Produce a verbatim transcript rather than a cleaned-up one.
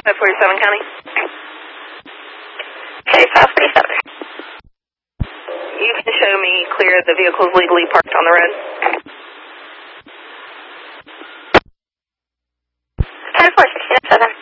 five forty-seven County. Okay, five forty-seven. You can show me clear the vehicles legally parked on the road. ten four sixteen seven.